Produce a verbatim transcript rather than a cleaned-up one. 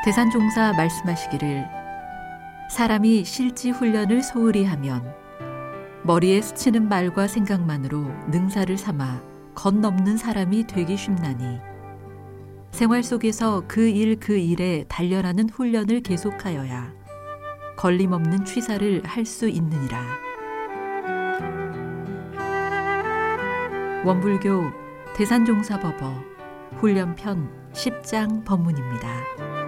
대산종사 말씀하시기를 사람이 실지 훈련을 소홀히 하면 머리에 스치는 말과 생각만으로 능사를 삼아 건넘는 사람이 되기 쉽나니 생활 속에서 그 일 그 일에 단련하는 훈련을 계속하여야 걸림없는 취사를 할 수 있느니라. 원불교 대산종사법어 훈련편 십 장 법문입니다.